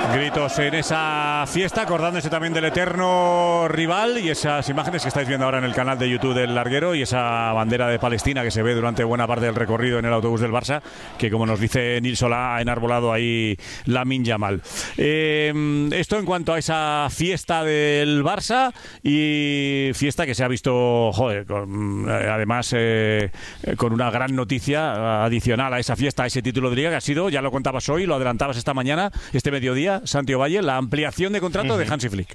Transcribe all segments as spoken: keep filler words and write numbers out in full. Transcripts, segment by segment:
Gritos en esa fiesta, acordándose también del eterno rival y esas imágenes que estáis viendo ahora en el canal de YouTube del Larguero y esa bandera de Palestina que se ve durante buena parte del recorrido en el autobús del Barça, que como nos dice Nil Solá ha enarbolado ahí Lamine Yamal. Eh, esto en cuanto a esa fiesta del Barça y fiesta que se ha visto, joder, con, además eh, con una gran noticia adicional a esa fiesta, a ese título de Liga que ha sido, ya lo contabas hoy, lo adelantabas esta mañana, este mediodía, Santi Ovalle, la ampliación de contrato uh-huh. de Hansi Flick.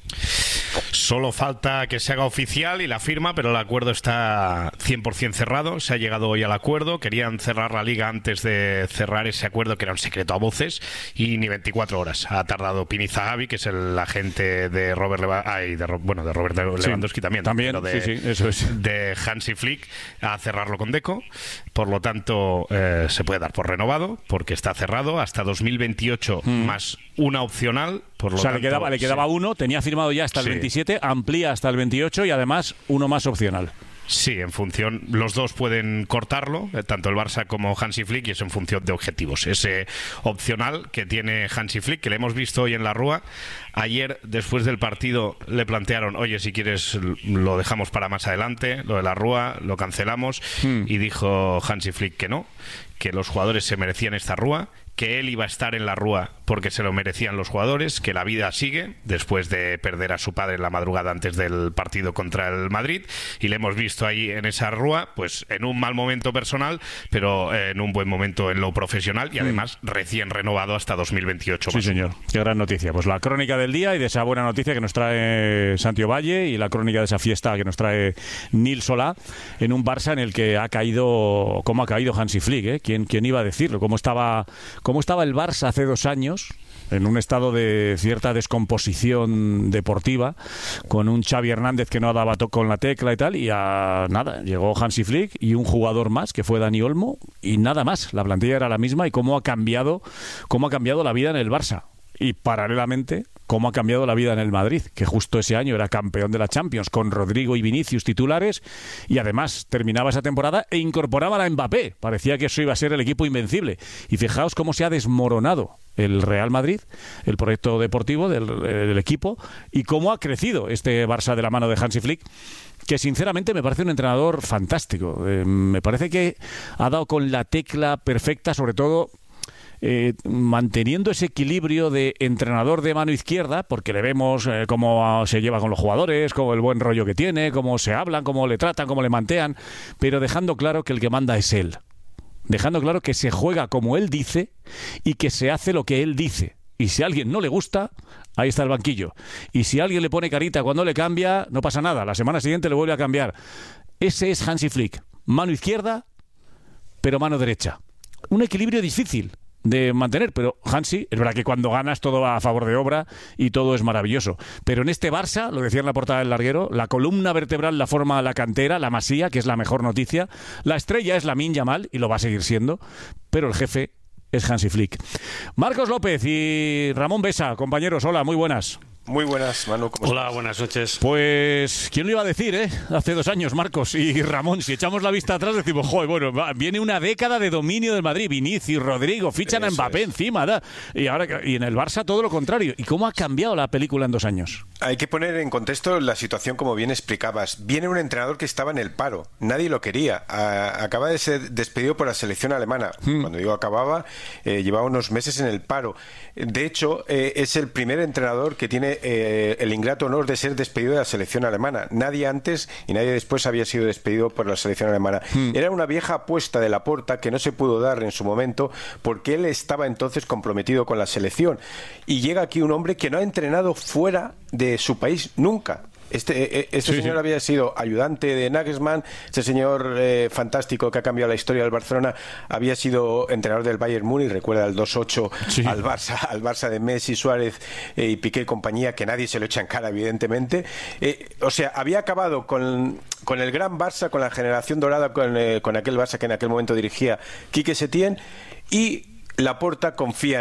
Solo falta que se haga oficial y la firma, pero el acuerdo está cien por ciento cerrado. Se ha llegado hoy al acuerdo. Querían cerrar la Liga antes de cerrar ese acuerdo, que era un secreto a voces, y ni veinticuatro horas ha tardado Pini Zahavi, que es el agente de Robert Leva- Ay, de, bueno, de Robert Lewandowski sí, también, también pero de, sí, sí, eso es. de Hansi Flick, a cerrarlo con Deco. Por lo tanto, eh, se puede dar por renovado, porque está cerrado hasta dos mil veintiocho hmm. más una opcional. Por lo o sea, tanto, le quedaba, le quedaba sí. uno, tenía firmado ya hasta el sí. veintisiete, amplía hasta el veintiocho y además uno más opcional. Sí, en función, los dos pueden cortarlo, tanto el Barça como Hansi Flick, y es en función de objetivos. Ese opcional que tiene Hansi Flick, que le hemos visto hoy en la Rúa. Ayer, después del partido, le plantearon, oye, si quieres lo dejamos para más adelante, lo de la Rúa, lo cancelamos, hmm. y dijo Hansi Flick que no, que los jugadores se merecían esta Rúa, que él iba a estar en la Rúa porque se lo merecían los jugadores, que la vida sigue después de perder a su padre en la madrugada antes del partido contra el Madrid, y le hemos visto ahí en esa Rúa, pues en un mal momento personal, pero en un buen momento en lo profesional, y además mm. recién renovado hasta dos mil veintiocho. Sí, señor, qué gran noticia. Pues la crónica del día y de esa buena noticia que nos trae Santi Ovalle, y la crónica de esa fiesta que nos trae Nil Solá, en un Barça en el que ha caído, cómo ha caído Hansi Flick, ¿eh? ¿Quién, quién iba a decirlo? ¿Cómo estaba, cómo estaba el Barça hace dos años? En un estado de cierta descomposición deportiva, con un Xavi Hernández que no daba toque con la tecla y tal, y a nada, llegó Hansi Flick y un jugador más que fue Dani Olmo, y nada más, la plantilla era la misma, y cómo ha cambiado, cómo ha cambiado la vida en el Barça. Y paralelamente, cómo ha cambiado la vida en el Madrid, que justo ese año era campeón de la Champions, con Rodrigo y Vinicius titulares, y además terminaba esa temporada e incorporaba a Mbappé. Parecía que eso iba a ser el equipo invencible. Y fijaos cómo se ha desmoronado el Real Madrid, el proyecto deportivo del, del equipo, y cómo ha crecido este Barça de la mano de Hansi Flick, que sinceramente me parece un entrenador fantástico. Eh, me parece que ha dado con la tecla perfecta, sobre todo Eh, manteniendo ese equilibrio de entrenador de mano izquierda, porque le vemos eh, cómo se lleva con los jugadores, cómo el buen rollo que tiene, cómo se hablan, cómo le tratan, cómo le mantean, pero dejando claro que el que manda es él, dejando claro que se juega como él dice y que se hace lo que él dice. Y si a alguien no le gusta, ahí está el banquillo. Y si alguien le pone carita cuando le cambia, no pasa nada, la semana siguiente le vuelve a cambiar. Ese es Hansi Flick, mano izquierda pero mano derecha, un equilibrio difícil de mantener, pero Hansi, es verdad que cuando ganas todo va a favor de obra y todo es maravilloso, pero en este Barça, lo decía en la portada del Larguero, la columna vertebral la forma la cantera, la Masía, que es la mejor noticia, la estrella es Lamine Yamal y lo va a seguir siendo, pero el jefe es Hansi Flick. Marcos López y Ramón Besa, compañeros, hola, muy buenas. Muy buenas, Manu. ¿Cómo Hola, estás? buenas noches. Pues, ¿quién lo iba a decir, eh? Hace dos años, Marcos y Ramón, si echamos la vista atrás decimos, joder, bueno, va, viene una década de dominio del Madrid, Vinicius, Rodrigo, fichan Eso a Mbappé es. encima, da, y ahora y en el Barça todo lo contrario. ¿Y cómo ha cambiado la película en dos años? Hay que poner en contexto la situación como bien explicabas. Viene un entrenador que estaba en el paro, nadie lo quería. A, acaba de ser despedido por la selección alemana. Hmm. Cuando digo acababa, eh, llevaba unos meses en el paro. De hecho, eh, es el primer entrenador que tiene eh, el ingrato honor de ser despedido de la selección alemana. Nadie antes y nadie después había sido despedido por la selección alemana. Hmm. Era una vieja apuesta de Laporta que no se pudo dar en su momento porque él estaba entonces comprometido con la selección. Y llega aquí un hombre que no ha entrenado fuera de su país nunca. Este, este sí, señor sí. había sido ayudante de Nagelsmann, este señor eh, fantástico que ha cambiado la historia del Barcelona, había sido entrenador del Bayern Múnich, recuerda el dos ocho sí. al Barça, al Barça de Messi, Suárez eh, y Piqué y compañía, que nadie se lo echa en cara, evidentemente. Eh, o sea, había acabado con, con el gran Barça, con la generación dorada, con, eh, con aquel Barça que en aquel momento dirigía Quique Setién, y Laporta confía en él.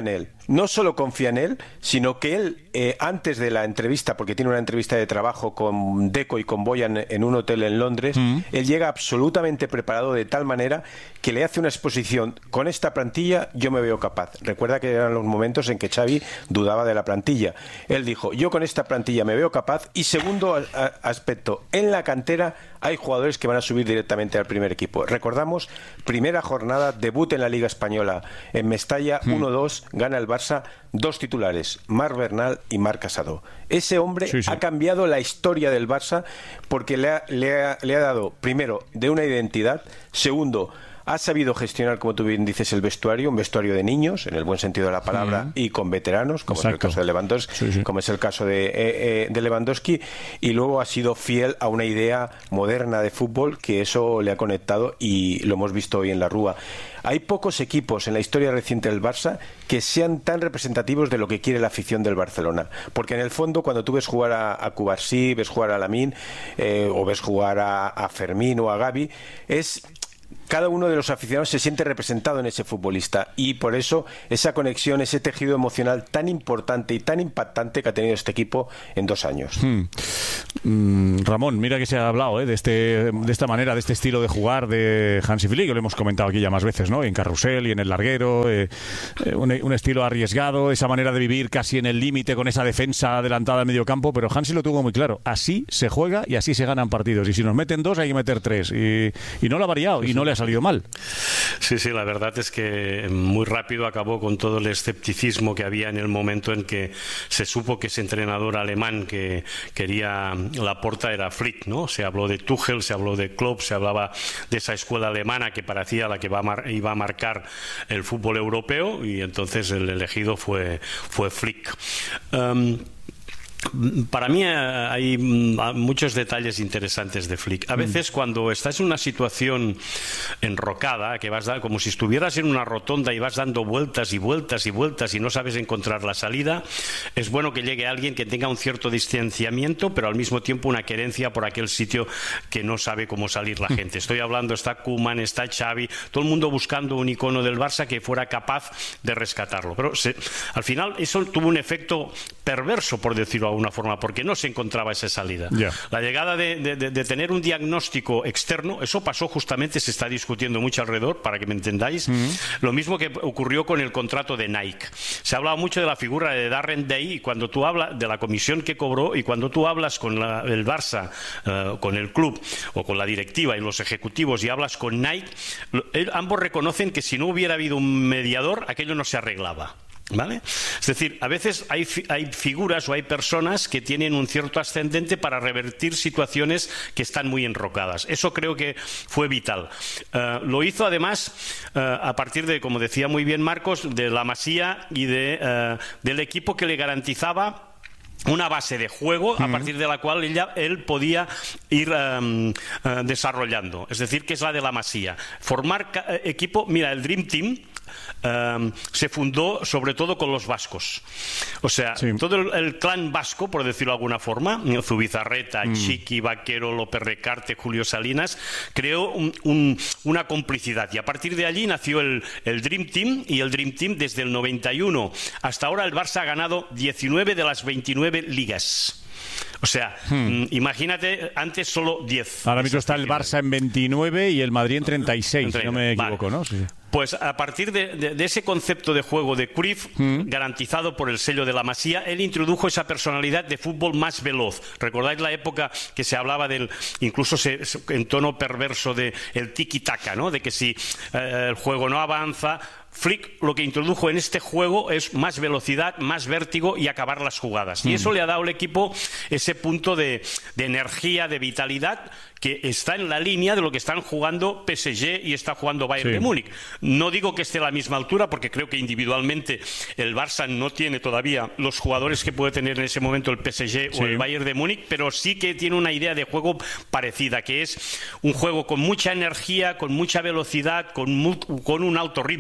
no solo confía en él, sino que él, eh, antes de la entrevista, porque tiene una entrevista de trabajo con Deco y con Boyan en un hotel en Londres, mm. él llega absolutamente preparado de tal manera que le hace una exposición: con esta plantilla yo me veo capaz. Recuerda que eran los momentos en que Xavi dudaba de la plantilla. Él dijo: yo con esta plantilla me veo capaz. Y segundo a, a, aspecto, en la cantera hay jugadores que van a subir directamente al primer equipo. Recordamos, primera jornada, debut en la Liga Española en Mestalla, mm. uno dos, gana el Barça, dos titulares, Marc Bernal y Marc Casado. Ese hombre sí, sí. ha cambiado la historia del Barça porque le ha, le ha, le ha dado, primero, de una identidad, segundo, ha sabido gestionar, como tú bien dices, el vestuario, un vestuario de niños, en el buen sentido de la palabra, sí. y con veteranos, como Exacto. es el caso de Lewandowski, sí, sí. como es el caso de, eh, eh, de Lewandowski, y luego ha sido fiel a una idea moderna de fútbol, que eso le ha conectado y lo hemos visto hoy en la Rúa. Hay pocos equipos en la historia reciente del Barça que sean tan representativos de lo que quiere la afición del Barcelona, porque en el fondo cuando tú ves jugar a, a Cubarsí, ves jugar a Lamine, eh, o ves jugar a, a Fermín o a Gavi, es... cada uno de los aficionados se siente representado en ese futbolista, y por eso esa conexión, ese tejido emocional tan importante y tan impactante que ha tenido este equipo en dos años. Hmm. Mm, Ramón, mira que se ha hablado ¿eh? de, este, de esta manera, de este estilo de jugar de Hansi Flick, que lo hemos comentado aquí ya más veces, ¿no? En Carrusel y en el larguero, eh, un, un estilo arriesgado, esa manera de vivir casi en el límite con esa defensa adelantada al medio campo, pero Hansi lo tuvo muy claro: así se juega y así se ganan partidos, y si nos meten dos hay que meter tres, y, y no lo ha variado, y no le ha salido mal. Sí, sí, la verdad es que muy rápido acabó con todo el escepticismo que había en el momento en que se supo que ese entrenador alemán que quería Laporta era Flick, ¿no? Se habló de Tuchel, se habló de Klopp, se hablaba de esa escuela alemana que parecía la que va a mar- iba a marcar el fútbol europeo, y entonces el elegido fue, fue Flick. Um, Para mí hay muchos detalles interesantes de Flick. A veces cuando estás en una situación enrocada, que vas da, como si estuvieras en una rotonda y vas dando vueltas y vueltas y vueltas y no sabes encontrar la salida, es bueno que llegue alguien que tenga un cierto distanciamiento, pero al mismo tiempo una querencia por aquel sitio que no sabe cómo salir la gente. Estoy hablando, está Koeman, está Xavi, todo el mundo buscando un icono del Barça que fuera capaz de rescatarlo. Pero se, al final eso tuvo un efecto perverso, por decirlo de alguna forma, porque no se encontraba esa salida. Yeah. La llegada de, de, de tener un diagnóstico externo, eso pasó justamente, se está discutiendo mucho alrededor, para que me entendáis, mm-hmm. lo mismo que ocurrió con el contrato de Nike. Se ha hablado mucho de la figura de Darren Day, y cuando tú hablas de la comisión que cobró, y cuando tú hablas con la, el Barça, uh, con el club, o con la directiva y los ejecutivos, y hablas con Nike, lo, eh, ambos reconocen que si no hubiera habido un mediador, aquello no se arreglaba. ¿Vale? Es decir, a veces hay, hay figuras o hay personas que tienen un cierto ascendente para revertir situaciones que están muy enrocadas. Eso creo que fue vital. Uh, lo hizo además uh, a partir de, como decía muy bien Marcos, de la Masía y de, uh, del equipo que le garantizaba una base de juego a partir de la cual ella, él podía ir um, uh, desarrollando. Es decir, que es la de la Masía. Formar equipo, mira, el Dream Team Um, se fundó sobre todo con los vascos, o sea, sí. todo el, el clan vasco, por decirlo de alguna forma, Zubizarreta, mm. Chiqui, Vaquero, López Recarte, Julio Salinas, creó un, un, una complicidad, y a partir de allí nació el, el Dream Team, y el Dream Team desde el noventa y uno hasta ahora el Barça ha ganado diecinueve de las veintinueve ligas. O sea, hmm. imagínate, antes solo diez. Ahora mismo está el Barça en veintinueve y el Madrid en treinta y seis, si no me equivoco, vale. ¿no? Sí. Pues a partir de, de, de ese concepto de juego de Cruyff, hmm. garantizado por el sello de la Masía, él introdujo esa personalidad de fútbol más veloz. ¿Recordáis la época que se hablaba del, incluso se, en tono perverso, de el tiki-taka, ¿no? De que si eh, el juego no avanza... Flick lo que introdujo en este juego es más velocidad, más vértigo y acabar las jugadas. Mm. Y eso le ha dado al equipo ese punto de, de energía, de vitalidad, que está en la línea de lo que están jugando P S G y está jugando Bayern sí. de Múnich. No digo que esté a la misma altura, porque creo que individualmente el Barça no tiene todavía los jugadores que puede tener en ese momento el P S G sí. o el Bayern de Múnich, pero sí que tiene una idea de juego parecida, que es un juego con mucha energía, con mucha velocidad, con, mu- con un alto ritmo. Es lo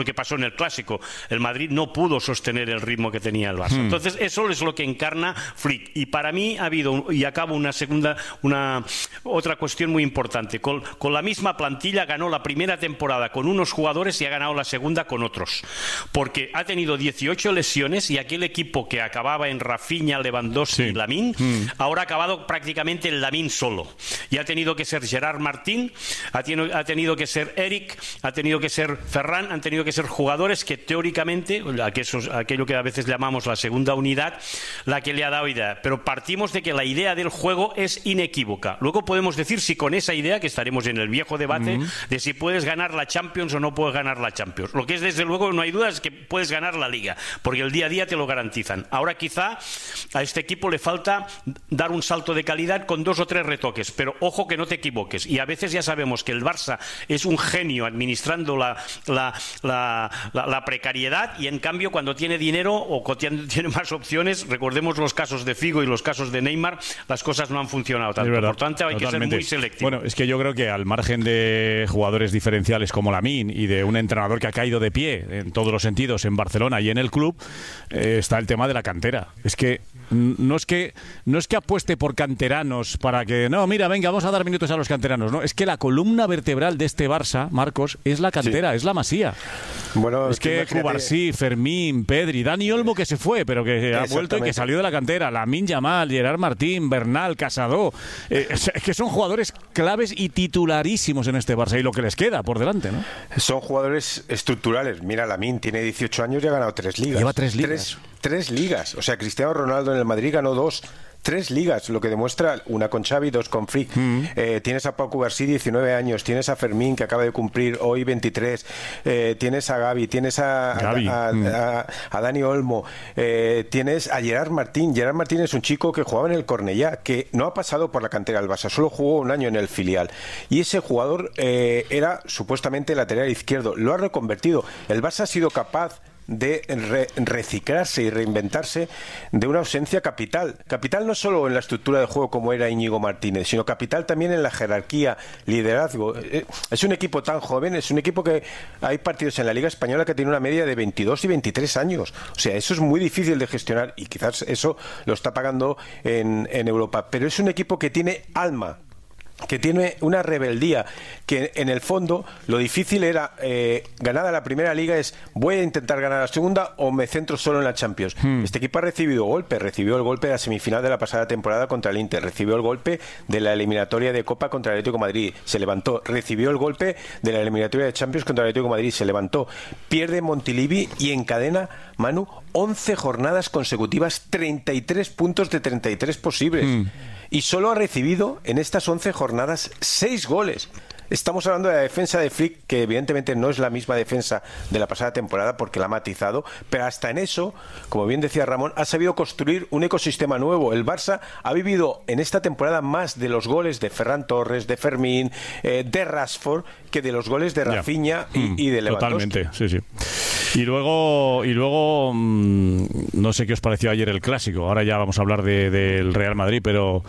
que pasó en el Clásico. El Madrid no pudo sostener el ritmo que tenía el Barça. Hmm. Entonces, eso es lo que encarna Flick. Y para mí ha habido, y acabo una segunda, una otra cuestión muy importante. Con, con la misma plantilla ganó la primera temporada con unos jugadores y ha ganado la segunda con otros. Porque ha tenido dieciocho lesiones y aquel equipo que acababa en Rafinha, Lewandowski sí. y Lamine, hmm. ahora ha acabado prácticamente en Lamine solo. Y ha tenido que ser Gerard Martín, ha tenido, ha tenido que ser Eric, ha tenido que ser Ferran, han tenido que ser jugadores que teóricamente, aquello que a veces llamamos la segunda unidad, la que le ha dado idea. Pero partimos de que la idea del juego es inequívoca. Luego podemos decir si con esa idea, que estaremos en el viejo debate, mm. de si puedes ganar la Champions o no puedes ganar la Champions. Lo que es desde luego, no hay duda, es que puedes ganar la Liga, porque el día a día te lo garantizan. Ahora quizá a este equipo le falta dar un salto de calidad con dos o tres retoques, pero ojo que no te equivoques. Y a veces ya sabemos que el Barça es un genio administrando la, la, la, la, la precariedad, y en cambio cuando tiene dinero o cuando tiene más opciones, recordemos los casos de Figo y los casos de Neymar, las cosas no han funcionado tanto. Por tanto hay totalmente. que ser muy selectivo. Bueno, es que yo creo que al margen de jugadores diferenciales como Lamine y de un entrenador que ha caído de pie en todos los sentidos en Barcelona y en el club, eh, está el tema de la cantera. Es que no es que no es que apueste por canteranos para que no, mira, venga, vamos a dar minutos a los canteranos, no, es que la columna vertebral de este Barça, Marcos, es la cantera, sí. es la Masía. Bueno, es que Cubarsí, Fermín, Pedri, Dani Olmo, que se fue, pero que ha vuelto y que salió de la cantera, Lamine Yamal, Gerard Martín, Bernal, Casado, eh, es que son jugadores claves y titularísimos en este Barça, y lo que les queda por delante, ¿no? Son jugadores estructurales. Mira, Lamine tiene dieciocho años y ha ganado tres ligas. Lleva tres ligas. Tres, tres ligas. O sea, Cristiano Ronaldo en el Madrid ganó dos. Tres ligas, lo que demuestra una con Xavi, dos con Flick. Mm. Eh, tienes a Pau Cubarsí, diecinueve años, tienes a Fermín, que acaba de cumplir hoy veintitrés, eh, tienes a Gavi, tienes a, Gavi. a, a, mm. a, a Dani Olmo, eh, tienes a Gerard Martín. Gerard Martín es un chico que jugaba en el Cornellá, que no ha pasado por la cantera del Barça, solo jugó un año en el filial. Y ese jugador eh, era supuestamente lateral izquierdo, lo ha reconvertido. El Barça ha sido capaz de re reciclarse y reinventarse de una ausencia capital. Capital no solo en la estructura de juego como era Íñigo Martínez, sino capital también en la jerarquía, liderazgo. Es un equipo tan joven, es un equipo que hay partidos en la Liga Española que tiene una media de veintidós y veintitrés años. O sea, eso es muy difícil de gestionar y quizás eso lo está pagando en, en Europa. Pero es un equipo que tiene alma, que tiene una rebeldía, que en el fondo lo difícil era eh, ganada la primera liga, es voy a intentar ganar la segunda o me centro solo en la Champions. Hmm. Este equipo ha recibido golpes, recibió el golpe de la semifinal de la pasada temporada contra el Inter, recibió el golpe de la eliminatoria de Copa contra el Atlético de Madrid, se levantó, recibió el golpe de la eliminatoria de Champions contra el Atlético de Madrid, se levantó, pierde Montilivi y encadena, Manu, once jornadas consecutivas, treinta y tres puntos de treinta y tres posibles. Hmm. Y solo ha recibido en estas once jornadas seis goles. Estamos hablando de la defensa de Flick, que evidentemente no es la misma defensa de la pasada temporada porque la ha matizado, pero hasta en eso, como bien decía Ramón, ha sabido construir un ecosistema nuevo. El Barça ha vivido en esta temporada más de los goles de Ferran Torres, de Fermín, eh, de Rashford, que de los goles de Rafinha y, mm, y de Lewandowski. Totalmente, sí, sí. Y luego, y luego mmm, no sé qué os pareció ayer el Clásico. Ahora ya vamos a hablar de, del Real Madrid, pero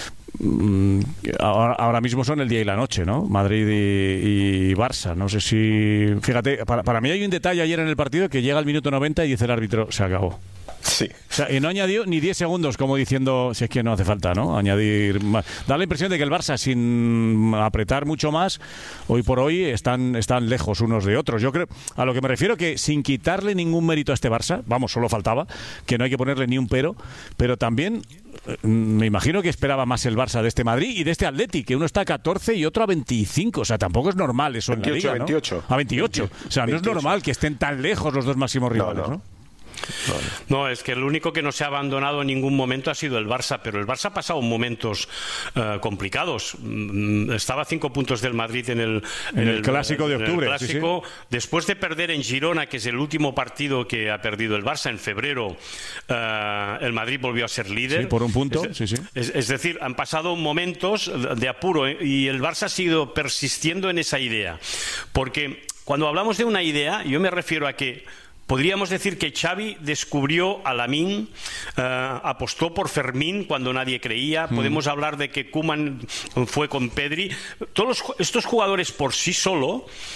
Ahora, ahora mismo son el día y la noche, ¿no? Madrid y, y Barça. No sé si... Fíjate, para, para mí hay un detalle ayer en el partido que llega al minuto noventa y dice el árbitro, se acabó. Sí. O sea, y no añadió ni diez segundos, como diciendo, si es que no hace falta, ¿no? Añadir más. Da la impresión de que el Barça, sin apretar mucho más, hoy por hoy están, están lejos unos de otros. Yo creo, a lo que me refiero, que sin quitarle ningún mérito a este Barça, vamos, solo faltaba, que no hay que ponerle ni un pero, pero también me imagino que esperaba más el Barça de este Madrid y de este Atleti, que uno está a catorce y otro a veinticinco. O sea, tampoco es normal eso veintiocho, en la Liga, ¿no? veintiocho. A veintiocho. O sea, no veintiocho. Es normal que estén tan lejos los dos máximos rivales, ¿no? ¿no? No, es que el único que no se ha abandonado en ningún momento ha sido el Barça, pero el Barça ha pasado momentos uh, complicados. Estaba a cinco puntos del Madrid en el, en en el, el Clásico de octubre. El clásico, sí, sí. Después de perder en Girona, que es el último partido que ha perdido el Barça en febrero, uh, el Madrid volvió a ser líder. Sí, por un punto. Es, sí, sí. Es, es decir, han pasado momentos de apuro y el Barça ha sido persistiendo en esa idea. Porque cuando hablamos de una idea, yo me refiero a que podríamos decir que Xavi descubrió a Lamine, uh, apostó por Fermín cuando nadie creía. Mm. Podemos hablar de que Koeman fue con Pedri. Todos los, estos jugadores por sí solo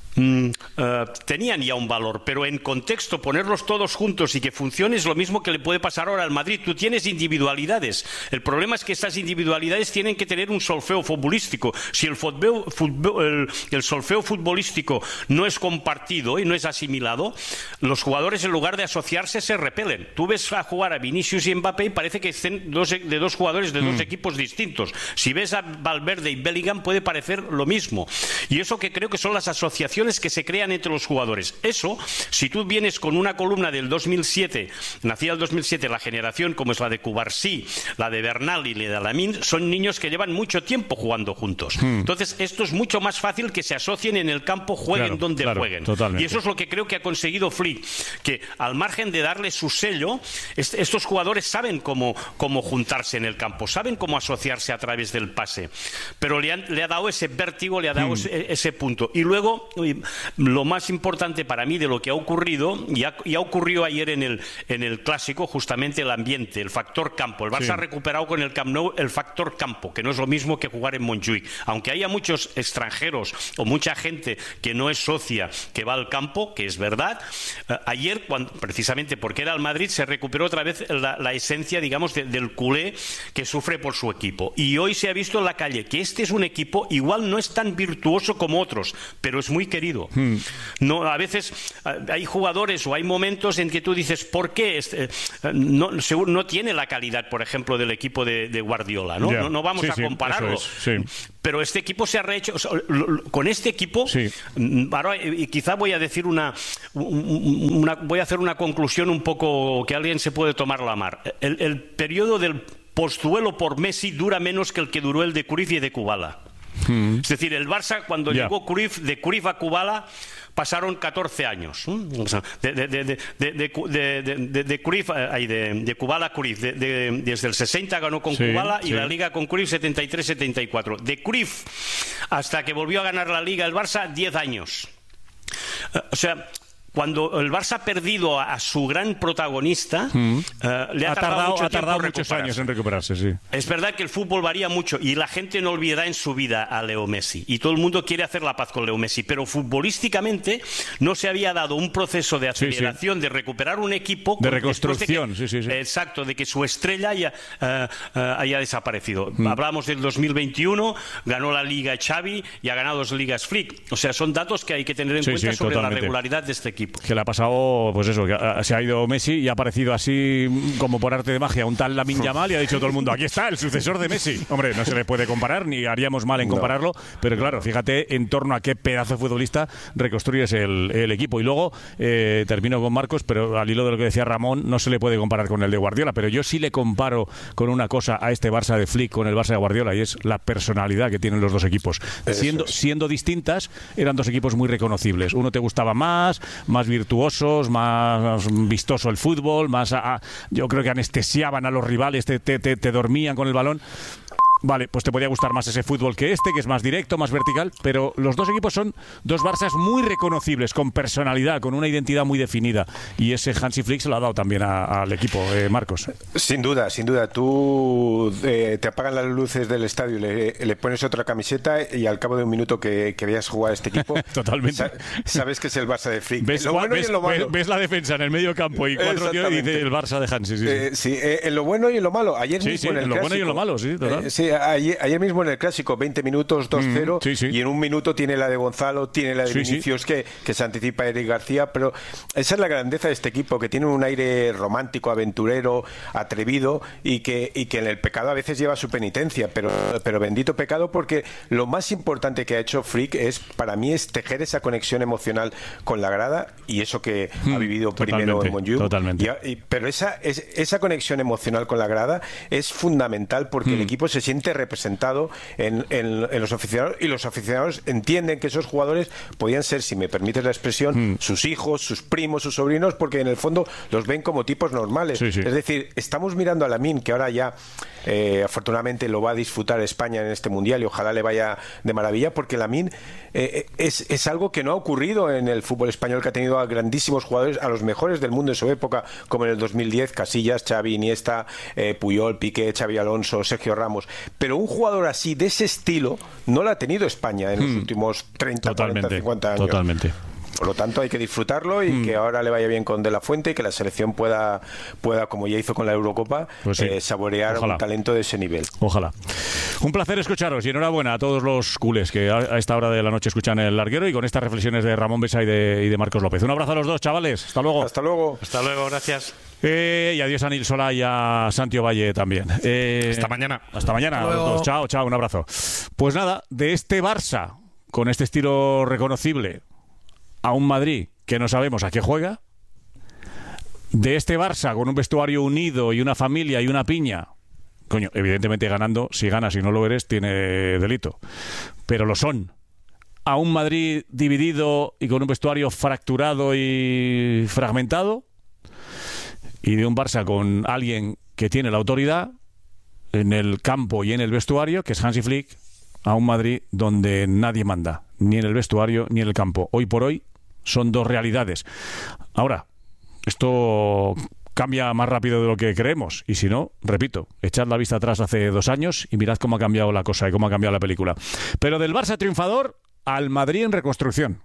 Mm, uh, tenían ya un valor, pero en contexto ponerlos todos juntos y que funcione es lo mismo que le puede pasar ahora al Madrid. Tú tienes individualidades. El problema es que estas individualidades tienen que tener un solfeo futbolístico. Si el, futbol, futbol, el, el solfeo futbolístico no es compartido y no es asimilado, los jugadores en lugar de asociarse se repelen. Tú ves a jugar a Vinicius y Mbappé y parece que estén dos, de dos jugadores de dos mm. equipos distintos. Si ves a Valverde y Bellingham puede parecer lo mismo. Y eso que creo que son las asociaciones que se crean entre los jugadores. Eso, si tú vienes con una columna del dos mil siete, nacida el dos mil siete, la generación como es la de Cubarsí, la de Bernal y la de Lamine, son niños que llevan mucho tiempo jugando juntos. Hmm. Entonces, esto es mucho más fácil que se asocien en el campo, jueguen claro, donde claro, jueguen. Totalmente. Y eso es lo que creo que ha conseguido Flick, que al margen de darle su sello, est estos jugadores saben cómo, cómo juntarse en el campo, saben cómo asociarse a través del pase, pero le, han, le ha dado ese vértigo, le ha dado hmm. ese, ese punto. Y luego, lo más importante para mí de lo que ha ocurrido, y ha, y ha ocurrido ayer en el, en el Clásico, justamente el ambiente, el factor campo. El Barça sí. ha recuperado con el Camp Nou el factor campo, que no es lo mismo que jugar en Montjuïc. Aunque haya muchos extranjeros o mucha gente que no es socia, que va al campo, que es verdad, eh, ayer, cuando, precisamente porque era el Madrid, se recuperó otra vez la, la esencia, digamos, de, del culé que sufre por su equipo. Y hoy se ha visto en la calle que este es un equipo, igual no es tan virtuoso como otros, pero es muy querido. Hmm. No, a veces hay jugadores o hay momentos en que tú dices, ¿por qué? Este, no, no tiene la calidad, por ejemplo, del equipo de, de Guardiola, ¿no? Yeah. No, no vamos sí, a compararlo. Sí, es, sí. Pero este equipo se ha rehecho, o sea, con este equipo, sí. ahora y quizá voy a decir una, una, voy a hacer una conclusión un poco que alguien se puede tomar la mar. El, el periodo del postduelo por Messi dura menos que el que duró el de Cruyff y de Kubala. Hmm. Es decir, el Barça cuando yeah. llegó Cruyff, de Cruyff a Kubala pasaron catorce años. De, de, de, de, de, de, de, de, Cruyff, de, de Kubala a Cruyff. De, de, desde el sesenta ganó con sí, Kubala y sí. la Liga con Cruyff setenta y tres setenta y cuatro. De Cruyff hasta que volvió a ganar la Liga el Barça, diez años. O sea, cuando el Barça ha perdido a, a su gran protagonista, mm. uh, le ha, ha tardado, tardado, mucho ha tardado muchos años en recuperarse. Sí. Es verdad que el fútbol varía mucho y la gente no olvidará en su vida a Leo Messi. Y todo el mundo quiere hacer la paz con Leo Messi. Pero futbolísticamente no se había dado un proceso de aceleración, sí, sí. de recuperar un equipo. De reconstrucción, de que, sí, sí, sí. Exacto, de que su estrella haya, uh, uh, haya desaparecido. Mm. Hablamos del dos mil veintiuno, ganó la Liga Xavi y ha ganado dos Ligas Flick. O sea, son datos que hay que tener en sí, cuenta sí, sobre totalmente. La regularidad de este equipo. Que le ha pasado, pues eso, que se ha ido Messi y ha aparecido así como por arte de magia un tal Lamine Yamal y ha dicho todo el mundo, aquí está el sucesor de Messi. Hombre, no se le puede comparar, ni haríamos mal en no. compararlo, pero claro, fíjate en torno a qué pedazo de futbolista reconstruyes el, el equipo. Y luego, eh, termino con Marcos, pero al hilo de lo que decía Ramón, no se le puede comparar con el de Guardiola, pero yo sí le comparo con una cosa a este Barça de Flick con el Barça de Guardiola, y es la personalidad que tienen los dos equipos. Siendo, siendo distintas, eran dos equipos muy reconocibles. Uno te gustaba más, más virtuosos, más vistoso el fútbol, más a, a, yo creo que anestesiaban a los rivales, te, te, te, te dormían con el balón. Vale, pues te podía gustar más ese fútbol que este, que es más directo, más vertical, pero los dos equipos son dos Barças muy reconocibles, con personalidad, con una identidad muy definida, y ese Hansi Flick se lo ha dado también al equipo, eh, Marcos. Sin duda, sin duda. Tú eh, te apagan las luces del estadio, le, le pones otra camiseta y al cabo de un minuto que, que veas jugar a este equipo, totalmente. Sa sabes que es el Barça de Flick. ¿Ves, lo bueno ves, y en lo malo. ves la defensa en el medio campo y cuatro tíos y dice el Barça de Hansi. Sí, sí. Eh, sí eh, en lo bueno y en lo malo. Ayer sí, mismo sí, en el en lo clásico, bueno y en lo malo, sí, total. Eh, sí, Ayer, ayer mismo en el Clásico, veinte minutos, dos cero, mm, sí, sí. y en un minuto tiene la de Gonzalo, tiene la de sí, Vinicius, sí. Que, que se anticipa a Eric García, pero esa es la grandeza de este equipo, que tiene un aire romántico, aventurero, atrevido, y que, y que en el pecado a veces lleva su penitencia, pero, pero bendito pecado, porque lo más importante que ha hecho Flick es, para mí, es tejer esa conexión emocional con la grada, y eso que mm, ha vivido primero en Montjuïc. Totalmente. Y, y, pero esa, es, esa conexión emocional con la grada es fundamental, porque mm. el equipo se siente representado en, en, en los aficionados, y los aficionados entienden que esos jugadores podían ser, si me permites la expresión, mm. sus hijos, sus primos, sus sobrinos, porque en el fondo los ven como tipos normales. Sí, sí. Es decir, estamos mirando a Lamine, que ahora ya eh, afortunadamente lo va a disfrutar España en este mundial y ojalá le vaya de maravilla, porque Lamine eh, es, es algo que no ha ocurrido en el fútbol español, que ha tenido a grandísimos jugadores, a los mejores del mundo en su época, como en el dos mil diez, Casillas, Xavi, Iniesta, eh, Puyol, Piqué, Xavi Alonso, Sergio Ramos. pero un jugador así, de ese estilo, no lo ha tenido España en los hmm. últimos treinta, totalmente, cuarenta, cincuenta años. Totalmente. Por lo tanto, hay que disfrutarlo y mm. que ahora le vaya bien con De La Fuente y que la selección pueda, pueda como ya hizo con la Eurocopa, pues sí. eh, saborear Ojalá. un talento de ese nivel. Ojalá. Un placer escucharos y enhorabuena a todos los culés que a esta hora de la noche escuchan El Larguero y con estas reflexiones de Ramón Besa y de, y de Marcos López. Un abrazo a los dos, chavales. Hasta luego. Hasta luego. Hasta luego, gracias. Eh, y adiós a Nil Solá y a Santiago Valle también. Eh, hasta mañana. Hasta mañana. Hasta luego. Chao, chao, un abrazo. Pues nada, de este Barça, con este estilo reconocible, a un Madrid que no sabemos a qué juega, de este Barça con un vestuario unido y una familia y una piña, coño, evidentemente ganando, si ganas y no lo eres, tiene delito, pero lo son, a un Madrid dividido y con un vestuario fracturado y fragmentado, y de un Barça con alguien que tiene la autoridad en el campo y en el vestuario, que es Hansi Flick, a un Madrid donde nadie manda, ni en el vestuario ni en el campo. Hoy por hoy son dos realidades. Ahora, esto cambia más rápido de lo que creemos, y si no, repito, echad la vista atrás hace dos años y mirad cómo ha cambiado la cosa y cómo ha cambiado la película. Pero del Barça triunfador al Madrid en reconstrucción.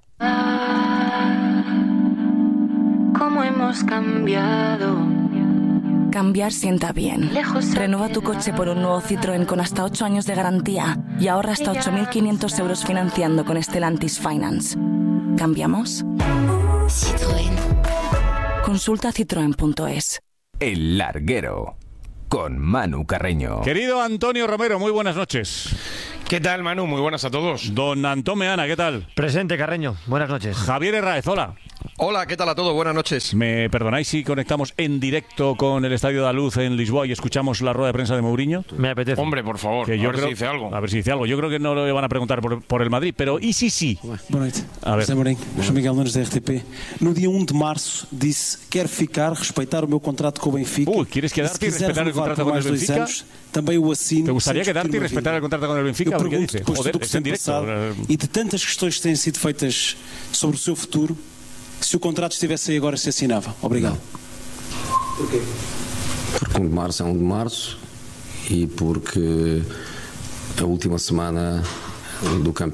¿Cómo hemos cambiado? Cambiar sienta bien. Renueva tu coche por un nuevo Citroën con hasta ocho años de garantía y ahorra hasta ocho mil quinientos euros financiando con Stellantis Finance. ¿Cambiamos? Citroën. Consulta citroen punto es. El Larguero, con Manu Carreño. Querido Antonio Romero, muy buenas noches. ¿Qué tal, Manu? Muy buenas a todos. Don Antón Meana, ¿qué tal? Presente, Carreño. Buenas noches. Javier Herráez, hola. Hola, ¿qué tal a todos? Buenas noches. ¿Me perdonáis si conectamos en directo con el Estadio da Luz en Lisboa y escuchamos la rueda de prensa de Mourinho? Me apetece. Hombre, por favor, que yo a ver creo, si dice algo. A ver si dice algo. Yo creo que no le van a preguntar por, por el Madrid, pero ¿y si sí? Boa noite. A ver. José Mourinho, sou Miguel Nunes da R T P. No dia um de março disse: quero ficar, respeitar o meu contrato com o Benfica. Uy, ¿quieres quedarte y respetar el contrato con el Benfica? Anos, também o assino. ¿Te gustaría quedarte y respetar el contrato con el Benfica? ¿Qué dice? Joder, es en directo. E de tantas questões que têm sido feitas sobre o seu futuro, se o contrato estivesse aí agora, se assinava. Obrigado. Porquê? Porque um de março é um de março e porque a última semana do campeonato